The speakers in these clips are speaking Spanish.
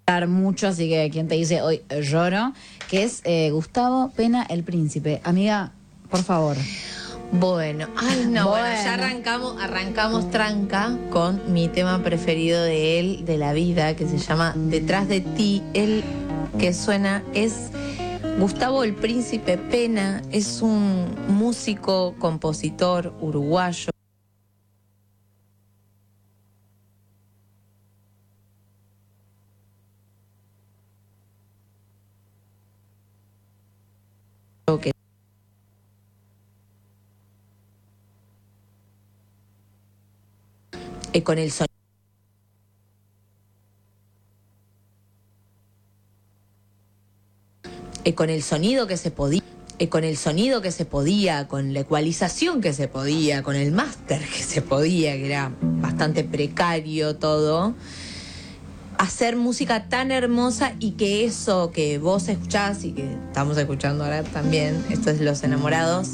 mucho, así que quien te dice hoy lloro, que es Gustavo Pena, El Príncipe. Amiga, por favor. Bueno, ya arrancamos tranca con mi tema preferido de él, de la vida, que se llama Detrás de ti. El que suena es Gustavo El Príncipe Pena, es un músico, compositor uruguayo. Que con el sonido que se podía, con la ecualización que se podía, con el máster que se podía, que era bastante precario todo, hacer música tan hermosa, y que eso que vos escuchás y que estamos escuchando ahora también, esto es Los Enamorados,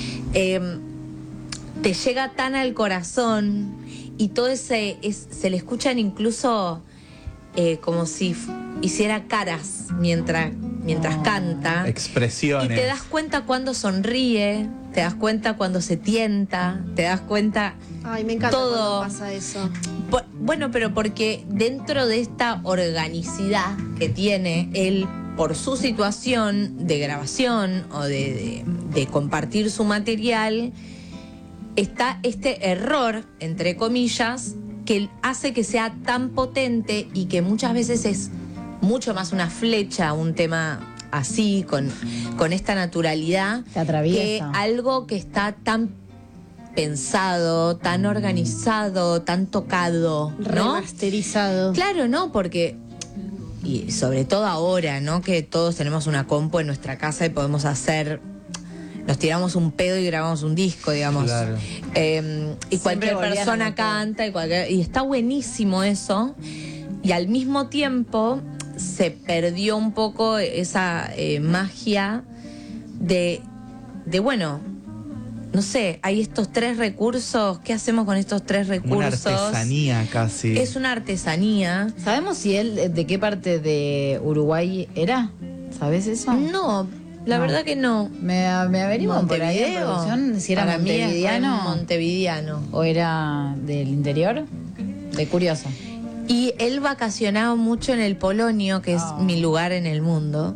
te llega tan al corazón, y todo se le escuchan incluso como si hiciera caras mientras canta. Expresiones. Y te das cuenta cuando sonríe, te das cuenta cuando se tienta, te das cuenta. Ay, me encanta todo. cuando pasa eso. Bueno, pero porque dentro de esta organicidad que tiene él por su situación de grabación o de compartir su material, está este error, entre comillas, que hace que sea tan potente, y que muchas veces es mucho más una flecha, un tema así, con esta naturalidad, Te atraviesa. que algo que está tan pensado, tan organizado, tan tocado, ¿no? Remasterizado. Claro, ¿no? Porque, y sobre todo ahora, ¿no? Que todos tenemos una compu en nuestra casa y podemos nos tiramos un pedo y grabamos un disco, digamos. Claro. Y cualquier persona canta, y está buenísimo eso. Y al mismo tiempo se perdió un poco esa magia de bueno, no sé, hay estos 3 recursos. ¿Qué hacemos con estos 3 recursos? Una artesanía casi. Es una artesanía. ¿Sabemos si él de qué parte de Uruguay era? ¿Sabes eso? No, la verdad que no. Me averiguan por ahí en Montevideo. producción si era Para mí es montevideano montevideano. o era del interior. De curioso. Y él vacacionaba mucho en el Polonio, que es mi lugar en el mundo.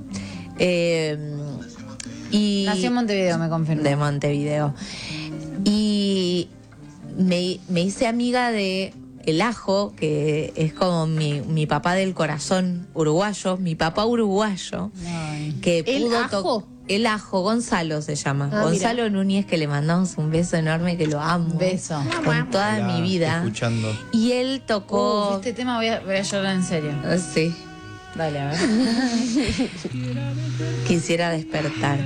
Y Nació en Montevideo, me confirmó. De Montevideo. Y me hice amiga de El Ajo, que es como mi papá del corazón uruguayo, mi papá uruguayo. Ay. Que ¿El pudo Ajo? El Ajo, Gonzalo se llama. Ah, Gonzalo mira. Núñez, que le mandamos un beso enorme, que lo amo. Beso. Con toda mi vida. Escuchando. Y él tocó. Este tema voy a llorar en serio. Sí. Dale, a ver. Quisiera despertar.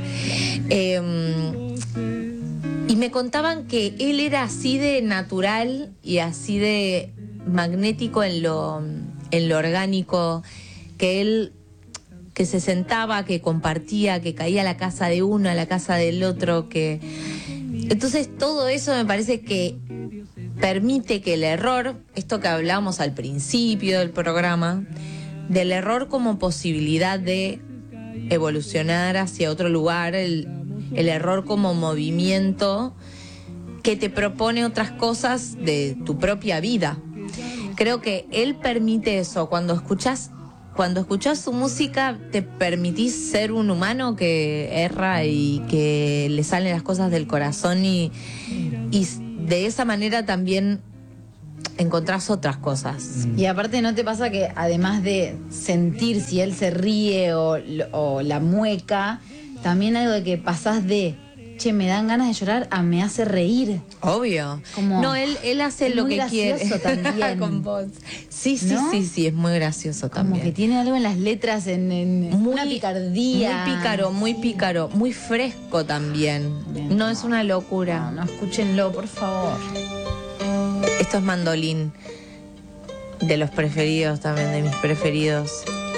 Y me contaban que él era así de natural y así de magnético en lo orgánico, que él que se sentaba, que compartía, que caía a la casa de uno, a la casa del otro, que entonces todo eso me parece que permite que el error, esto que hablábamos al principio del programa, del error como posibilidad de evolucionar hacia otro lugar, el error como movimiento que te propone otras cosas de tu propia vida. Creo que él permite eso. Cuando escuchás su música, te permitís ser un humano que erra y que le salen las cosas del corazón, y de esa manera también encontrás otras cosas. Y aparte, ¿no te pasa que además de sentir si él se ríe o la mueca, también algo de que pasás de che, me dan ganas de llorar a me hace reír? Obvio. Como, no, él hace es lo muy que quiere. gracioso también. Con vos. Sí, ¿No? sí, es muy gracioso Como también. que tiene algo en las letras, en una picardía. Muy pícaro, muy fresco también. Bien. No es una locura. No, escúchenlo, por favor. Esto es Mandolín, de los preferidos también, de mis preferidos.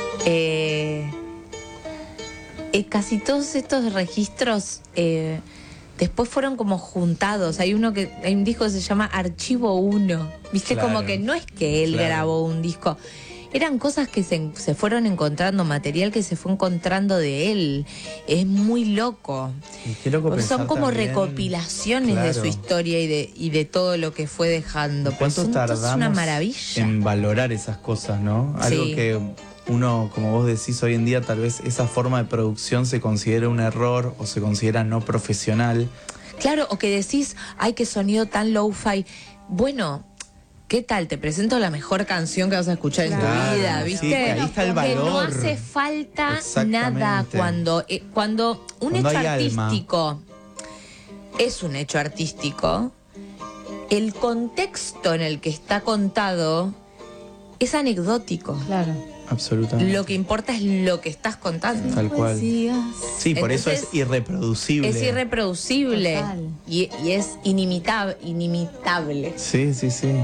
Casi todos estos registros después fueron como juntados. Hay un disco que se llama Archivo 1. ¿Viste? Claro. Como que no es que él Claro. grabó un disco. eran cosas que se fueron encontrando, material que se fue encontrando de él. Es muy loco. Y qué loco Porque son pensar como también, recopilaciones de su claro. historia y de todo lo que fue dejando. Pero ¿Cuánto son todas tardamos una maravilla. en valorar esas cosas, no? Algo Sí. que uno, como vos decís, hoy en día tal vez esa forma de producción se considera un error o se considera no profesional. Claro, o que decís, ay, qué sonido tan low-fi. Bueno, ¿qué tal? Te presento la mejor canción que vas a escuchar en tu Claro, vida, sí, ¿viste? que ahí está el Que no valor. hace falta Exactamente. nada cuando un Cuando hecho hay alma. artístico es un hecho artístico. El contexto en el que está contado es anecdótico. Claro. Absolutamente. Lo que importa es lo que estás contando. Tal cual. Poesías. Sí, por eso es Entonces, irreproducible. Es irreproducible Total. y es inimitable. Sí, sí, sí.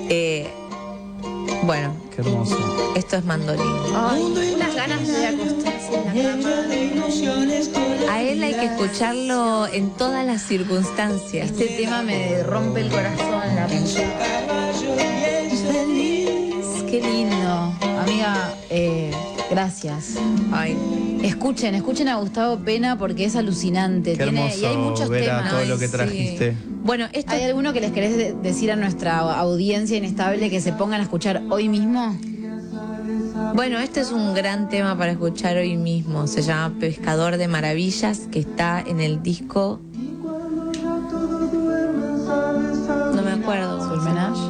Bueno, Qué hermoso. esto es mandolín. Ay, unas ganas de acostarse en la cama. A él hay que escucharlo en todas las circunstancias. Este tema me rompe el corazón, la puta. Qué lindo. Amiga, gracias. Ay, Escuchen a Gustavo Pena porque es alucinante. Qué hermoso y hay muchos ver a temas. todo lo que sí. trajiste. Bueno, esto ¿Hay alguno que les querés decir a nuestra audiencia inestable que se pongan a escuchar hoy mismo? Bueno, este es un gran tema para escuchar hoy mismo. Se llama Pescador de Maravillas, que está en el disco. No me acuerdo. Soul Menage.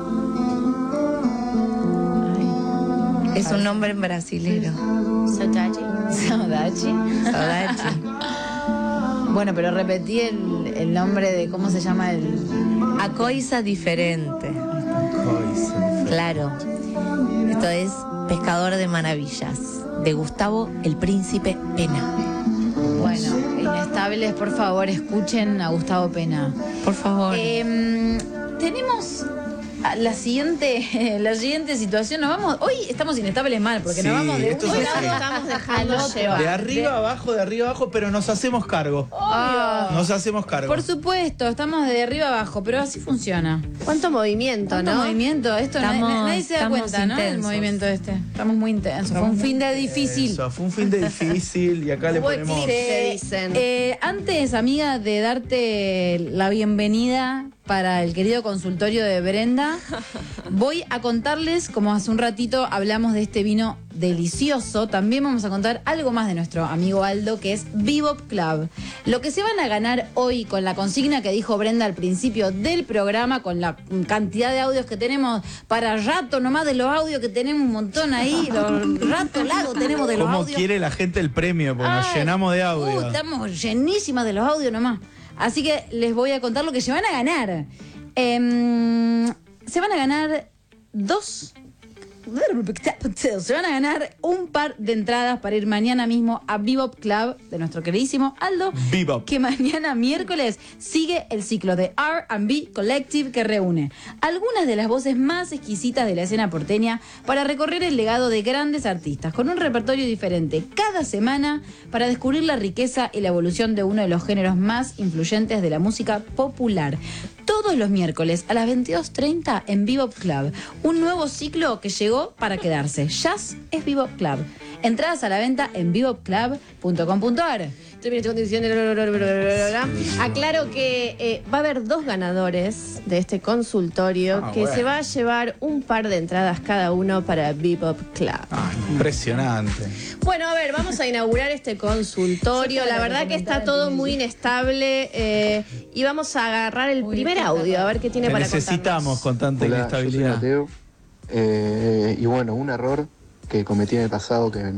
Es un nombre en brasilero. Saudade. Saudade. Saudade. Bueno, pero repetí el nombre de cómo se llama el. A coisa diferente. Claro. Esto es Pescador de Maravillas, de Gustavo el Príncipe Pena. Bueno, inestables, por favor, escuchen a Gustavo Pena. Por favor. Tenemos la siguiente situación. Nos vamos. Hoy estamos inestables mal porque Sí, nos vamos de esto un es lado así. Estamos dejando al otro. llevar. De arriba abajo, pero nos hacemos cargo. Obvio. Nos hacemos cargo. Por supuesto, estamos de arriba abajo, pero así funciona. ¿Cuánto movimiento, ¿Cuánto no? movimiento? Esto nadie se da estamos cuenta, ¿no? El intensos. movimiento este. Estamos muy intensos. Fue un fin de difícil. Eso, fue un fin de difícil y acá le Buen ponemos. clip. Se dicen. Antes, amiga, de darte la bienvenida para el querido consultorio de Brenda, voy a contarles, como hace un ratito hablamos de este vino delicioso, también vamos a contar algo más de nuestro amigo Aldo, que es Bebop Club. Lo que se van a ganar hoy con la consigna que dijo Brenda al principio del programa, con la cantidad de audios que tenemos para rato nomás de los audios que tenemos un montón ahí, los ratos largos tenemos de los ¿Cómo audios. quiere la gente el premio? Porque nos Ay, llenamos de audio. estamos llenísimas de los audios nomás. Así que les voy a contar lo que se van a ganar. Se van a ganar se van a ganar un par de entradas para ir mañana mismo a Bebop Club de nuestro queridísimo Aldo. Bebop. Que mañana miércoles sigue el ciclo de R&B Collective que reúne algunas de las voces más exquisitas de la escena porteña para recorrer el legado de grandes artistas con un repertorio diferente cada semana para descubrir la riqueza y la evolución de uno de los géneros más influyentes de la música popular. Todos los miércoles a las 22:30 en Bebop Club. Un nuevo ciclo que llegó para quedarse. Jazz es Bebop Club. Entradas a la venta en bebopclub.com.ar. Aclaro que va a haber 2 ganadores de este consultorio que bueno. se va a llevar un par de entradas cada uno para Bebop Club. Impresionante. Bueno, a ver, vamos a inaugurar este consultorio. La verdad que está todo muy inestable y vamos a agarrar el primer audio a ver qué tiene Te para necesitamos contarnos. con tanta Hola, yo soy inestabilidad. Mateo. Y bueno, un error que cometí en el pasado que